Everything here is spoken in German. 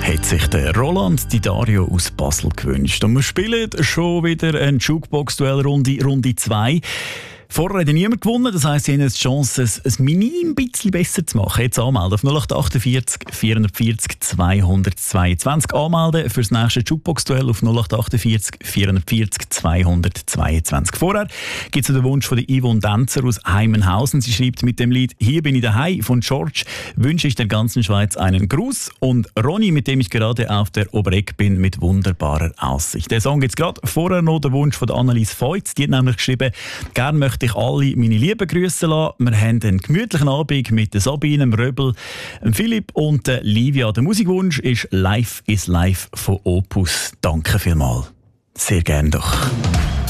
hat sich der Roland Di Dario aus Basel gewünscht. Und wir spielen schon wieder eine Jukebox-Duell-Runde, Runde 2. Vorher hat niemand gewonnen, das heisst, sie haben jetzt die Chance, es ein bisschen besser zu machen. Jetzt anmelden auf 0848 440 222. Anmelden für das nächste Jukebox-Duell auf 0848 440 222. Vorher gibt es den Wunsch von der Yvonne Denzer aus Heimenhausen. Sie schreibt mit dem Lied «Hier bin ich daheim» von George wünsche ich der ganzen Schweiz einen Gruß. Und Ronny, mit dem ich gerade auf der Obereck bin, mit wunderbarer Aussicht. Der Song gibt es gerade. Vorher noch der Wunsch von Annelies Feutz. Die hat nämlich geschrieben, «Gern möchte ich alle meine Lieben grüßen lassen. Wir haben einen gemütlichen Abend mit der Sabine, dem Röbel, dem Philipp und der Livia. Der Musikwunsch ist «Life is Life» von Opus. Danke vielmals. Sehr gern doch.